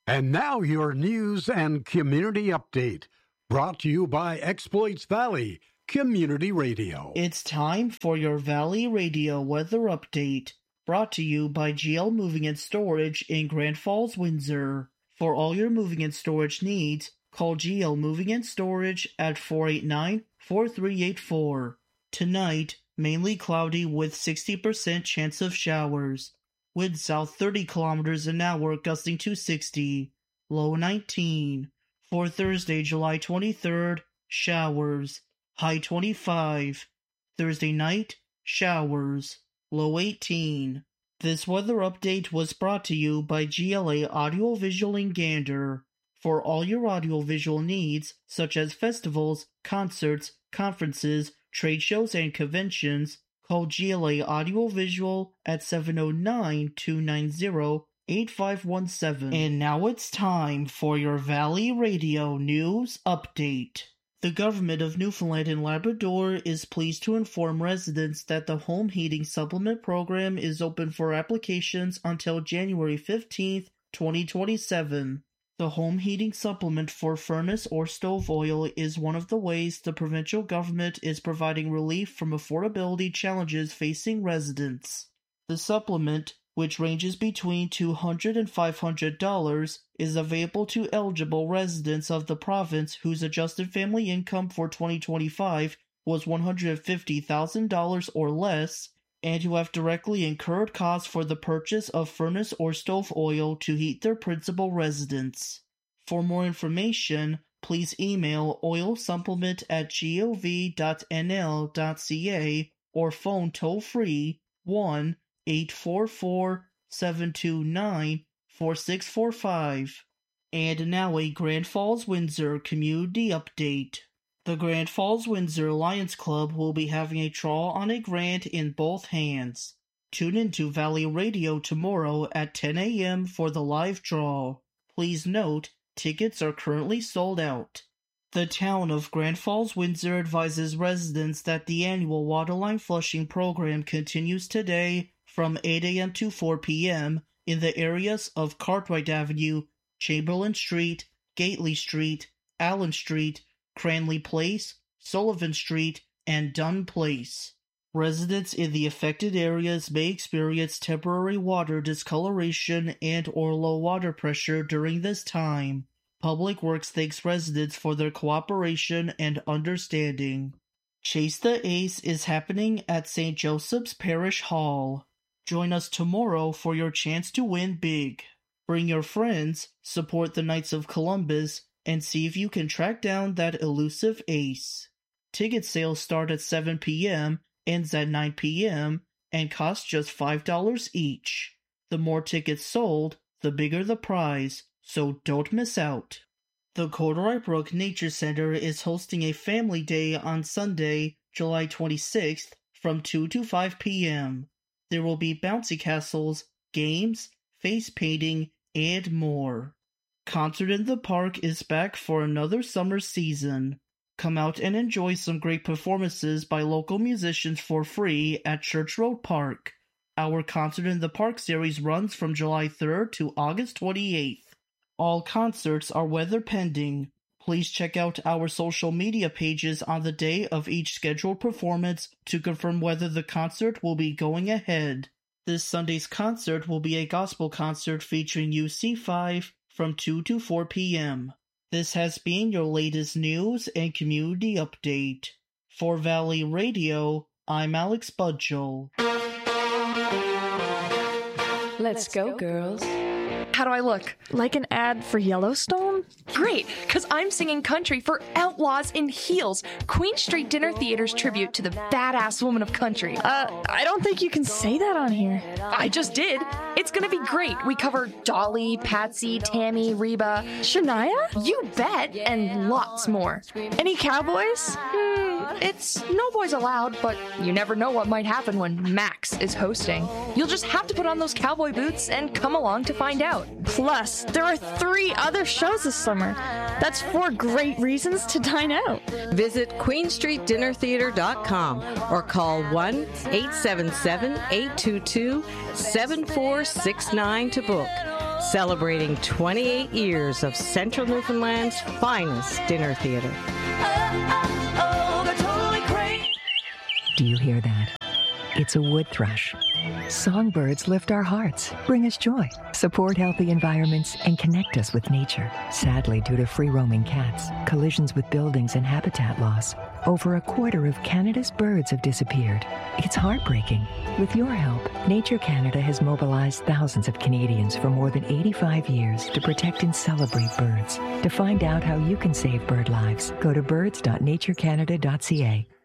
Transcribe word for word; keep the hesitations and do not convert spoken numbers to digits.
And now your news and community update, brought to you by Exploits Valley Community Radio. It's time for your Valley Radio weather update, brought to you by G L Moving and Storage in Grand Falls, Windsor. For all your moving and storage needs, call G L Moving and Storage at four eight nine, four three eight four. Tonight, mainly cloudy with sixty percent chance of showers. Wind south thirty kilometers an hour gusting to sixty. Low nineteen. For Thursday, July twenty-third, showers. High twenty-five. Thursday night, showers. Low eighteen. This weather update was brought to you by G L A Audiovisual in Gander. For all your audiovisual needs, such as festivals, concerts, conferences, trade shows, and conventions, call G L A Audiovisual at seven oh nine, two nine zero, eight five one seven. And now it's time for your Valley Radio News Update. The government of Newfoundland and Labrador is pleased to inform residents that the Home Heating Supplement Program is open for applications until January fifteenth, twenty twenty-seven. The home heating supplement for furnace or stove oil is one of the ways the provincial government is providing relief from affordability challenges facing residents. The supplement, which ranges between two hundred dollars and five hundred dollars, is available to eligible residents of the province whose adjusted family income for twenty twenty-five was one hundred fifty thousand dollars or less, and who have directly incurred costs for the purchase of furnace or stove oil to heat their principal residence. For more information, please email oilsupplement at gov dot n l dot c a or phone toll-free one eight four four, seven two nine, four six four five. And now a Grand Falls Windsor community update. The Grand Falls Windsor Lions Club will be having a draw on a grant in both hands. Tune into Valley Radio tomorrow at ten a.m. for the live draw. Please note, tickets are currently sold out. The town of Grand Falls Windsor advises residents that the annual waterline flushing program continues today from eight a.m. to four p.m. in the areas of Cartwright Avenue, Chamberlain Street, Gately Street, Allen Street, Cranley Place, Sullivan Street, and Dunn Place. Residents in the affected areas may experience temporary water discoloration and or low water pressure during this time. Public Works thanks residents for their cooperation and understanding. Chase the Ace is happening at Saint Joseph's Parish Hall. Join us tomorrow for your chance to win big. Bring your friends, support the Knights of Columbus, and see if you can track down that elusive ace. Ticket sales start at seven p.m., ends at nine p.m., and cost just five dollars each. The more tickets sold, the bigger the prize, so don't miss out. The Corduroy Brook Nature Center is hosting a Family Day on Sunday, July twenty-sixth, from two to five p.m. There will be bouncy castles, games, face painting, and more. Concert in the Park is back for another summer season. Come out and enjoy some great performances by local musicians for free at Church Road Park. Our Concert in the Park series runs from July third to August twenty-eighth. All concerts are weather pending. Please check out our social media pages on the day of each scheduled performance to confirm whether the concert will be going ahead. This Sunday's concert will be a gospel concert featuring U C five, from two to four p.m. This has been your latest news and community update. For Valley Radio, I'm Alex Budgel. Let's go, girls. How do I look? Like an ad for Yellowstone? Great, because I'm singing country for Outlaws in Heels, Queen Street Dinner Theater's tribute to the badass woman of country. Uh, I don't think you can say that on here. I just did. It's gonna be great. We cover Dolly, Patsy, Tammy, Reba. Shania? You bet, and lots more. Any cowboys? Hmm, it's no boys allowed, but you never know what might happen when Max is hosting. You'll just have to put on those cowboy boots and come along to find out. Plus, there are three other shows this summer. That's four great reasons to dine out. Visit queen street dinner theater dot com or call one eight seven seven, eight two two, seven four six nine to book. celebrating twenty-eight years of Central Newfoundland's finest dinner theater. Do you hear that? It's a wood thrush. Songbirds lift our hearts, bring us joy, support healthy environments, and connect us with nature. Sadly, due to free-roaming cats, collisions with buildings, and habitat loss, over a quarter of Canada's birds have disappeared. It's heartbreaking. With your help, Nature Canada has mobilized thousands of Canadians for more than eighty-five years to protect and celebrate birds. To find out how you can save bird lives, go to birds dot nature canada dot c a.